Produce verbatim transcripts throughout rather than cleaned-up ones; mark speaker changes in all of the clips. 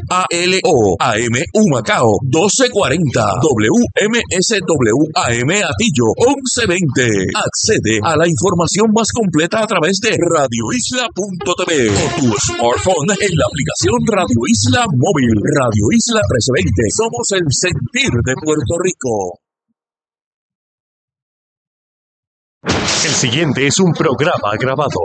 Speaker 1: A L O, A M Humacao, doce cuarenta, W M S W A M Atillo, once veinte. Accede a la información más completa a través de radio isla punto t v o tu smartphone en la aplicación Radio Isla Móvil. Radio Isla trescientos veinte. Somos el sentir de Puerto Rico.
Speaker 2: El siguiente es un programa grabado.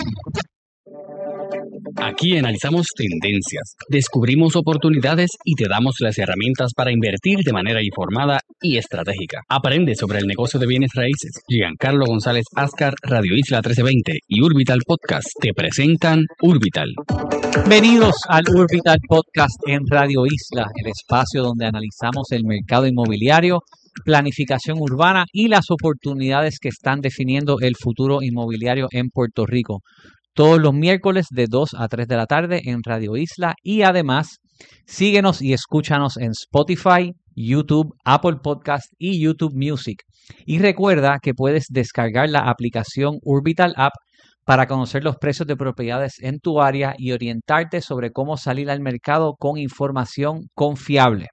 Speaker 3: Aquí analizamos tendencias, descubrimos oportunidades y te damos las herramientas para invertir de manera informada y estratégica. Aprende sobre el negocio de bienes raíces. Giancarlo González Ascar, Radio Isla trece veinte y Urbital Podcast te presentan Urbital.
Speaker 4: Bienvenidos al Urbital Podcast en Radio Isla, el espacio donde analizamos el mercado inmobiliario, planificación urbana y las oportunidades que están definiendo el futuro inmobiliario en Puerto Rico. Todos los miércoles de dos a tres de la tarde en Radio Isla y además síguenos y escúchanos en Spotify, YouTube, Apple Podcast y YouTube Music. Y recuerda que puedes descargar la aplicación Urbital App para conocer los precios de propiedades en tu área y orientarte sobre cómo salir al mercado con información confiable.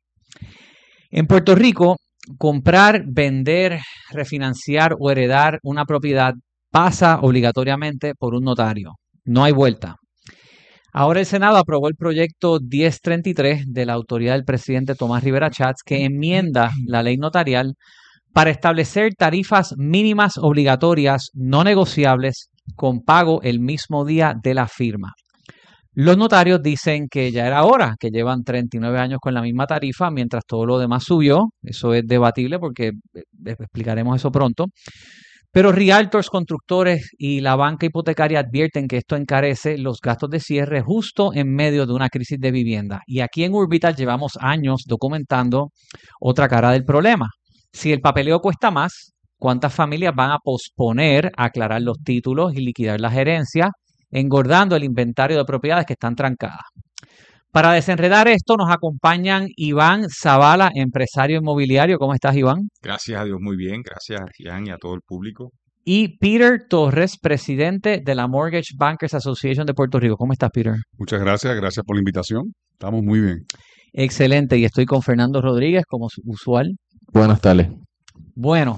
Speaker 4: En Puerto Rico, comprar, vender, refinanciar o heredar una propiedad pasa obligatoriamente por un notario. No hay vuelta. Ahora el Senado aprobó el proyecto diez treinta y tres de la autoridad del presidente Tomás Rivera Chats que enmienda la ley notarial para establecer tarifas mínimas obligatorias no negociables con pago el mismo día de la firma. Los notarios dicen que ya era hora, que llevan treinta y nueve años con la misma tarifa, mientras todo lo demás subió. Eso es debatible porque explicaremos eso pronto. Pero realtors, constructores y la banca hipotecaria advierten que esto encarece los gastos de cierre justo en medio de una crisis de vivienda. Y aquí en Urbital llevamos años documentando otra cara del problema. Si el papeleo cuesta más, ¿cuántas familias van a posponer aclarar los títulos y liquidar las herencias, engordando el inventario de propiedades que están trancadas? Para desenredar esto nos acompañan Iván Zavala, empresario inmobiliario. ¿Cómo estás, Iván?
Speaker 5: Gracias a Dios, muy bien. Gracias, Ian, y a todo el público.
Speaker 4: Y Peter Torres, presidente de la Mortgage Bankers Association de Puerto Rico. ¿Cómo estás, Peter?
Speaker 6: Muchas gracias, gracias por la invitación. Estamos muy bien.
Speaker 4: Excelente, y estoy con Fernando Rodríguez, como usual.
Speaker 7: Buenas tardes.
Speaker 4: Bueno,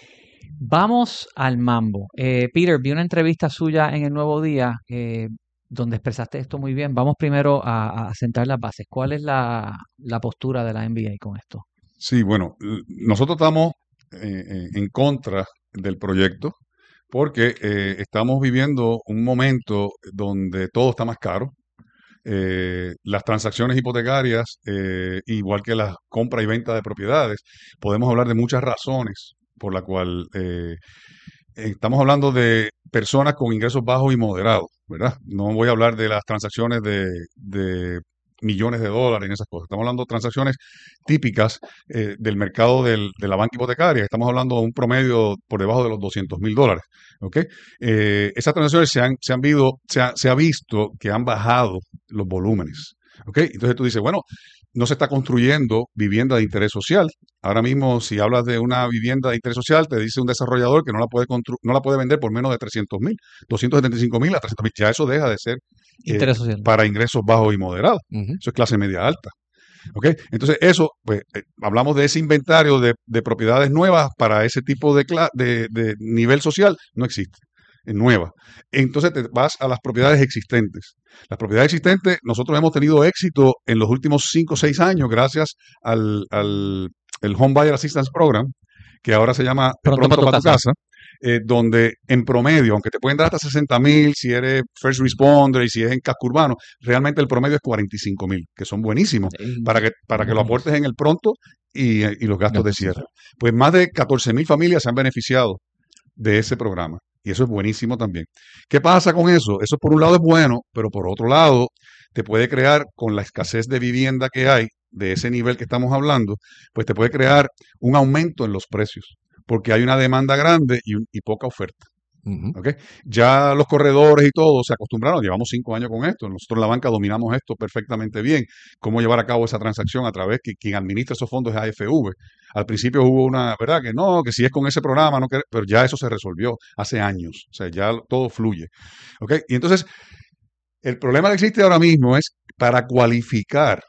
Speaker 4: vamos al mambo. Eh, Peter, vi una entrevista suya en El Nuevo Día, eh, donde expresaste esto muy bien. Vamos primero a, a sentar las bases. ¿Cuál es la, la postura de la N B A con esto?
Speaker 6: Sí, bueno, nosotros estamos eh, en contra del proyecto porque eh, estamos viviendo un momento donde todo está más caro. Eh, las transacciones hipotecarias, eh, igual que la compra y venta de propiedades, podemos hablar de muchas razones por la cual eh, estamos hablando de personas con ingresos bajos y moderados, ¿verdad? No voy a hablar de las transacciones de, de millones de dólares en esas cosas. Estamos hablando de transacciones típicas eh, del mercado del, de la banca hipotecaria. Estamos hablando de un promedio por debajo de los doscientos mil dólares. ¿Ok? Eh, esas transacciones se han, se han visto, se ha, se ha visto que han bajado los volúmenes. ¿Ok? Entonces tú dices, bueno, no se está construyendo vivienda de interés social. Ahora mismo, si hablas de una vivienda de interés social, te dice un desarrollador que no la puede constru- no la puede vender por menos de trescientos mil, doscientos setenta y cinco mil a trescientos mil. Ya eso deja de ser eh,
Speaker 4: Interés social.
Speaker 6: para ingresos bajos y moderados.
Speaker 7: Uh-huh.
Speaker 6: Eso es clase media alta. ¿Ok? Entonces, eso, pues, eh, hablamos de ese inventario de, de propiedades nuevas para ese tipo de, cla- de, de nivel social, no existe. Es nueva. Entonces te vas a las propiedades existentes. Las propiedades existentes, nosotros hemos tenido éxito en los últimos cinco o seis años gracias al, al el Home Buyer Assistance Program, que ahora se llama
Speaker 4: Pronto,
Speaker 6: Pronto
Speaker 4: para
Speaker 6: para
Speaker 4: tu
Speaker 6: tu casa, eh, donde en promedio, aunque te pueden dar hasta sesenta mil si eres first responder y si es en casco urbano, realmente el promedio es cuarenta y cinco mil, que son buenísimos para que, para que lo aportes en el pronto y, y los gastos de cierre. Pues más de catorce mil familias se han beneficiado de ese programa. Y eso es buenísimo también. ¿Qué pasa con eso? Eso por un lado es bueno, pero por otro lado te puede crear, con la escasez de vivienda que hay, de ese nivel que estamos hablando, pues te puede crear un aumento en los precios, porque hay una demanda grande y, un- y poca oferta.
Speaker 7: Uh-huh.
Speaker 6: ¿Ok? Ya los corredores y todo se acostumbraron, llevamos cinco años con esto, nosotros en la banca dominamos esto perfectamente bien, cómo llevar a cabo esa transacción a través que quien administra esos fondos es A F V. Al principio hubo una, ¿verdad? Que no, que si es con ese programa, no que, pero ya eso se resolvió hace años, o sea, ya todo fluye. ¿Ok? Y entonces, el problema que existe ahora mismo es para cualificar